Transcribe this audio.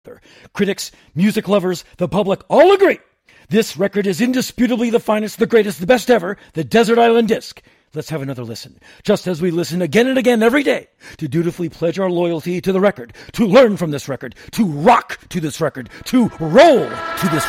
Critics, music lovers, the public all agree. This record is indisputably the finest, the greatest, the best ever, the Desert Island Disc. Let's have another listen, just as we listen again and again every day, to dutifully pledge our loyalty to the record, to learn from this record, to rock to this record, to roll to this